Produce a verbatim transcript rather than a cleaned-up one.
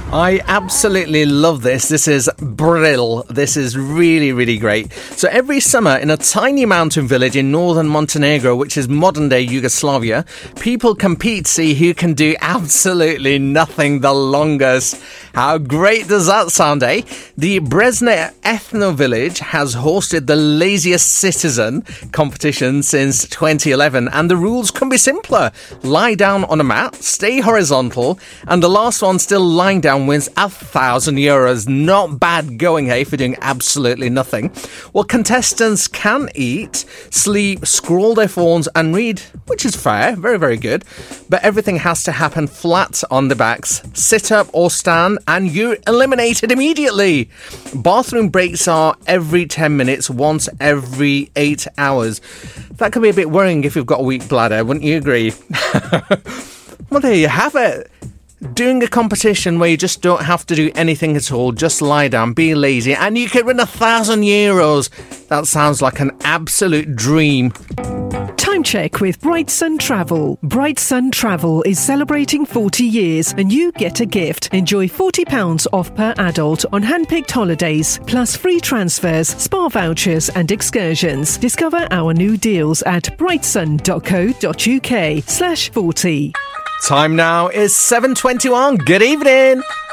I absolutely love this. This is brill. This is really, really great. So every summer in a tiny mountain village in northern Montenegro, which is modern-day Yugoslavia, people compete to see who can do absolutely nothing the longest. How great does that sound, eh? The Bresna Ethno Village has hosted the laziest citizen competition since twenty eleven, and the rules can be simpler. Lie down on a mat, stay horizontal, and the last one still lying down wins a thousand euros. Not bad going, hey, for doing absolutely nothing. Well, contestants can eat, sleep, scroll their phones and read, which is fair, very, very good. But everything has to happen flat on the backs. Sit up or stand and you're eliminated immediately. Bathroom breaks are every ten minutes, once every eight hours. That could be a bit worrying if you've got a weak bladder, wouldn't you agree? Well, there you have it. Doing a competition where you just don't have to do anything at all, just lie down, be lazy, and you could win a thousand euros. That sounds like an absolute dream. Time check with Bright Sun Travel. Bright Sun Travel is celebrating forty years and you get a gift. Enjoy forty pounds off per adult on hand-picked holidays, plus free transfers, spa vouchers and excursions. Discover our new deals at brightsun.co.uk slash 40. Time now is seven twenty-one. Good evening.